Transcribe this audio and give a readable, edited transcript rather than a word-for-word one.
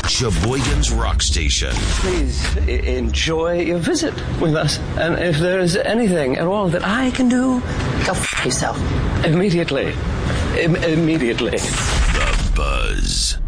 Sheboygan's Rock Station. Please enjoy your visit with us. And if there's anything at all that I can do, go f*** yourself. Immediately. Immediately. The Buzz.